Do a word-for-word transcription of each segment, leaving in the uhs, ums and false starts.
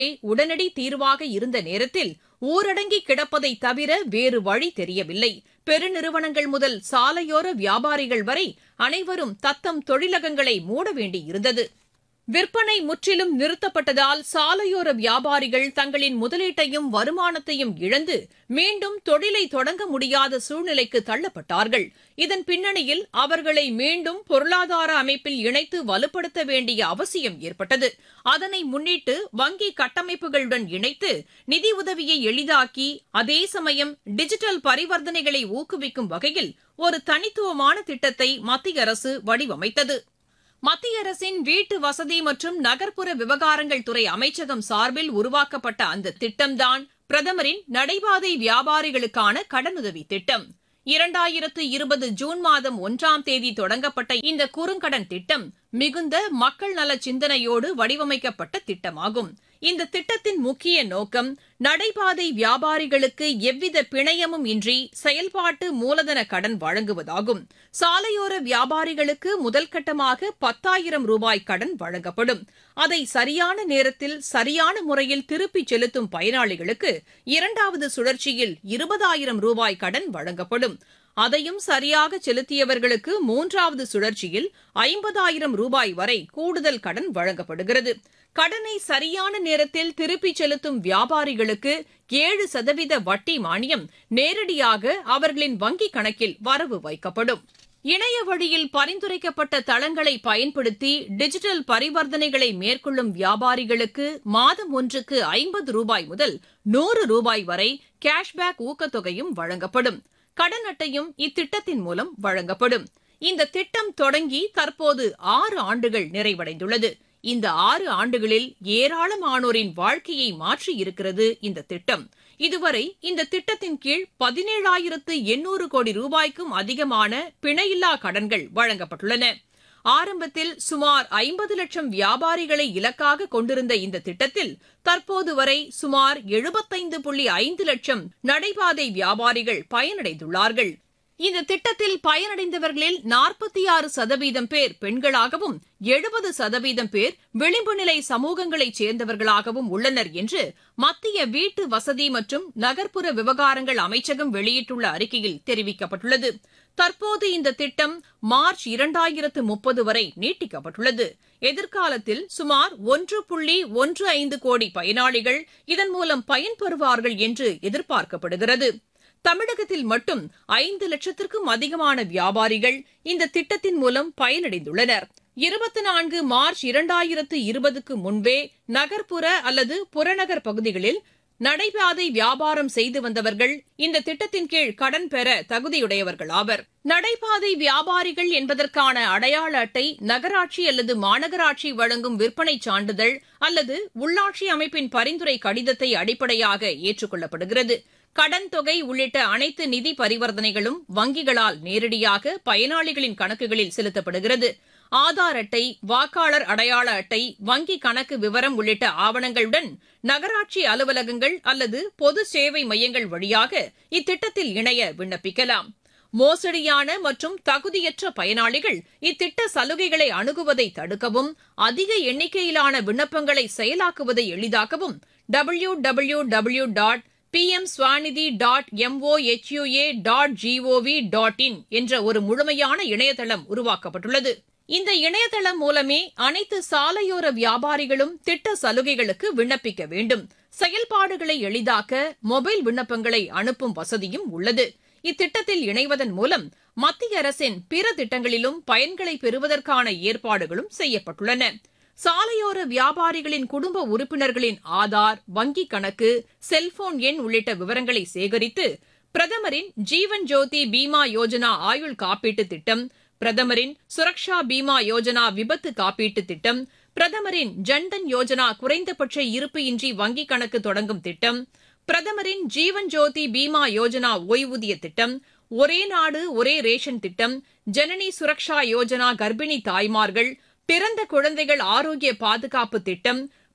உடனடி தீர்வாக இருந்த நேரத்தில் ஊரடங்கி கிடப்பதை தவிர வேறு வழி தெரியவில்லை. பெருநிறுவனங்கள் முதல் சாலையோர வியாபாரிகள் வரை அனைவரும் தத்தம் தொழிலகங்களை மூட வேண்டியிருந்தது. விற்பனை முற்றிலும் நிறுத்தப்பட்டதால் சாலையோர வியாபாரிகள் தங்களின் முதலீட்டையும் வருமானத்தையும் இழந்து மீண்டும் தொழிலை தொடங்க முடியாத சூழ்நிலைக்கு தள்ளப்பட்டார்கள். இதன் பின்னணியில் அவர்களை மீண்டும் பொருளாதார அமைப்பில் இணைத்து வலுப்படுத்த வேண்டிய அவசியம் ஏற்பட்டது. அதனை முன்னிட்டு வங்கி கட்டமைப்புகளுடன் இணைத்து நிதி உதவியை எளிதாக்கி அதே சமயம் டிஜிட்டல் பரிவர்த்தனைகளை ஊக்குவிக்கும் வகையில் ஒரு தனித்துவமான திட்டத்தை மத்திய அரசு வடிவமைத்தது. மத்திய அரசின் வீட்டு வசதி மற்றும் நகர்ப்புற விவகாரங்கள் துறை அமைச்சகம் சார்பில் உருவாக்கப்பட்ட அந்த திட்டம்தான் பிரதமரின் நடைபாதை வியாபாரிகளுக்கான கடனுதவி திட்டம். இரண்டாயிரத்து இருபது ஜூன் மாதம் ஒன்றாம் தேதி தொடங்கப்பட்ட இந்த குறுங்கடன் திட்டம் மிகுந்த மக்கள் நல சிந்தனையோடு வடிவமைக்கப்பட்ட திட்டமாகும். இந்த திட்டத்தின் முக்கிய நோக்கம் நடைபாதை வியாபாரிகளுக்கு எவ்வித பிணையமும் இன்றி செயல்பாட்டு மூலதன கடன் வழங்குவதாகும். சாலையோர வியாபாரிகளுக்கு முதல்கட்டமாக பத்தாயிரம் ரூபாய் கடன் வழங்கப்படும். அதை சரியான நேரத்தில் சரியான முறையில் திருப்பிச் செலுத்தும் பயனாளிகளுக்கு இரண்டாவது சுழற்சியில் இருபதாயிரம் ரூபாய் கடன் வழங்கப்படும். அதையும் சரியாக செலுத்தியவர்களுக்கு மூன்றாவது சுழற்சியில் ஐம்பதாயிரம் ரூபாய் வரை கூடுதல் கடன் வழங்கப்படுகிறது. கடனை சரியான நேரத்தில் திருப்பிச் செலுத்தும் வியாபாரிகளுக்கு ஏழு சதவீத வட்டி மானியம் நேரடியாக அவர்களின் வங்கிக் கணக்கில் வரவு வைக்கப்படும். இணைய வழியில் பரிந்துரைக்கப்பட்ட தளங்களை பயன்படுத்தி டிஜிட்டல் பரிவர்த்தனைகளை மேற்கொள்ளும் வியாபாரிகளுக்கு மாதம் ஒன்றுக்கு ஐம்பது ரூபாய் முதல் நூறு ரூபாய் வரை கேஷ்பேக் ஊக்கத்தொகையும் வழங்கப்படும். கடன் அட்டையும் இத்திட்டத்தின் மூலம் வழங்கப்படும். இந்த திட்டம் தொடங்கி தற்போது ஆறு ஆண்டுகள் நிறைவடைந்துள்ளது. இந்த ஆறு ஆண்டுகளில் ஏராளமானோரின் வாழ்க்கையை மாற்றியிருக்கிறது இந்த திட்டம். இதுவரை இந்த திட்டத்தின் கீழ் பதினேழாயிரத்து எண்ணூறு கோடி ரூபாய்க்கும் அதிகமான பிணையில்லா கடன்கள் வழங்கப்பட்டுள்ளன. ஆரம்பத்தில் சுமார் ஐம்பது லட்சம் வியாபாரிகளை இலக்காக கொண்டிருந்த இந்த திட்டத்தில் தற்போது வரை சுமார் எழுபத்தைந்து புள்ளி ஐந்து லட்சம் நடைபாதை வியாபாரிகள் பயனடைந்துள்ளார்கள். இந்த திட்டத்தில் பயனடைந்தவர்களில் நாற்பத்தி ஆறு சதவீதம் பேர் பெண்களாகவும் எழுபது சதவீதம் பேர் விளிம்பு நிலை சமூகங்களைச் சேர்ந்தவர்களாகவும் உள்ளனர் என்று மத்திய வீட்டு வசதி மற்றும் நகர்ப்புற விவகாரங்கள் அமைச்சகம் வெளியிட்டுள்ள அறிக்கையில் தெரிவிக்கப்பட்டுள்ளது. தற்போது இந்த திட்டம் மார்ச் இரண்டாயிரத்து முப்பது வரை நீட்டிக்கப்பட்டுள்ளது. எதிர்காலத்தில் சுமார் ஒன்று புள்ளி ஒன்று ஐந்து கோடி பயனாளிகள் இதன் மூலம் பயன்பெறுவார்கள் என்று எதிர்பார்க்கப்படுகிறது. தமிழகத்தில் மட்டும் ஐந்து லட்சத்திற்கும் அதிகமான வியாபாரிகள் இந்த திட்டத்தின் மூலம் பயனடைந்துள்ளனர். இருபத்தி நான்கு மார்ச் இரண்டாயிரத்து இருபதுக்கு முன்பே நகர்ப்புற அல்லது புறநகர் பகுதிகளில் நடைபாதை வியாபாரம் செய்து வந்தவர்கள் இந்த திட்டத்தின் கீழ் கடன் பெற தகுதியுடையவர்கள் ஆவர். நடைபாதை வியாபாரிகள் என்பதற்கான அடையாள அட்டை நகராட்சி அல்லது மாநகராட்சி வழங்கும் விற்பனை சான்றிதழ் அல்லது உள்ளாட்சி அமைப்பின் பரிந்துரை கடிதத்தை அடிப்படையாக ஏற்றுக் கொள்ளப்படுகிறது. கடன் தொகை உள்ளிட்ட அனைத்து நிதி பரிவர்த்தனைகளும் வங்கிகளால் நேரடியாக பயனாளிகளின் கணக்குகளில் செலுத்தப்படுகிறது. ஆதார் அட்டை, வாக்காளர் அடையாள அட்டை, வங்கி கணக்கு விவரம் உள்ளிட்ட ஆவணங்களுடன் நகராட்சி அலுவலகங்கள் அல்லது பொது சேவை மையங்கள் வழியாக இத்திட்டத்தில் இணைய விண்ணப்பிக்கலாம். மோசடியான மற்றும் தகுதியற்ற பயனாளிகள் இத்திட்ட சலுகைகளை அணுகுவதை தடுக்கவும் அதிக எண்ணிக்கையிலான விண்ணப்பங்களை செயலாக்குவதை எளிதாக்கவும் W W W dot B M Svanidhi dot MOHUA dot gov dot in என்ற ஒரு முழுமையான இணையதளம் உருவாக்கப்பட்டுள்ளது. இந்த இணையதளம் மூலமே அனைத்து சாலையோர வியாபாரிகளும் திட்ட சலுகைகளுக்கு விண்ணப்பிக்க வேண்டும். செயல்பாடுகளை எளிதாக்க மொபைல் விண்ணப்பங்களை அனுப்பும் வசதியும் உள்ளது. இத்திட்டத்தில் இணைவதன் மூலம் மத்திய அரசின் பிற திட்டங்களிலும் பயன்களை பெறுவதற்கான ஏற்பாடுகளும் செய்யப்பட்டுள்ளன. சாலையோர வியாபாரிகளின் குடும்ப உறுப்பினர்களின் ஆதார், வங்கிக் கணக்கு, செல்போன் எண் உள்ளிட்ட விவரங்களை சேகரித்து பிரதமரின் ஜீவன் ஜோதி பீமா யோஜனா ஆயுள் காப்பீட்டு திட்டம், பிரதமரின் சுரக்ஷா பீமா யோஜனா விபத்து காப்பீட்டு திட்டம், பிரதமரின் ஜன்தன் யோஜனா குறைந்தபட்ச இருப்பு இன்றி வங்கிக் கணக்கு தொடங்கும் திட்டம், பிரதமரின் ஜீவன் ஜோதி பீமா யோஜனா ஓய்வூதிய திட்டம், ஒரே நாடு ஒரே ரேஷன் திட்டம், ஜனனி சுரக்ஷா யோஜனா கர்ப்பிணி தாய்மார்கள், பிறந்த குழந்தைகள் ஆரோக்கிய பாதுகாப்பு திட்டம்,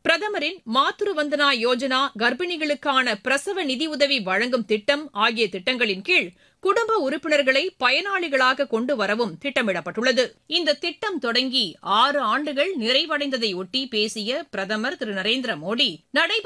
பிரதமரின் மாத்ரு வந்தனா யோஜனா, கர்ப்பிணிகளுக்கான பிரசவ நிதியுதவி வழங்கும் திட்டம் ஆகிய திட்டங்களின் கீழ் குடும்ப உறுப்பினர்களை பயனாளிகளாக கொண்டு வரவும் திட்டமிடப்பட்டுள்ளது. இந்த திட்டம் தொடங்கி ஆறு ஆண்டுகள் நிறைவடைந்ததையொட்டி பேசிய பிரதமர் திரு நரேந்திர மோடி,